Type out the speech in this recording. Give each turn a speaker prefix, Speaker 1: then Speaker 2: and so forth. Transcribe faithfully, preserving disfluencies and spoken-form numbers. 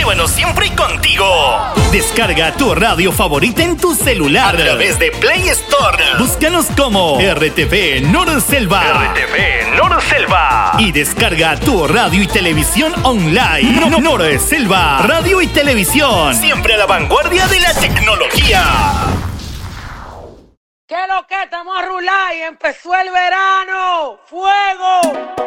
Speaker 1: bueno siempre contigo. Descarga tu radio favorita en tu celular a través de Play Store. Búscanos como R T V Norselva. R T V Norselva. Y descarga tu radio y televisión online. No, no, Norselva. Radio y televisión. Siempre a la vanguardia de la tecnología.
Speaker 2: ¿Qué es lo que estamos a rular y empezó el verano? ¡Fuego!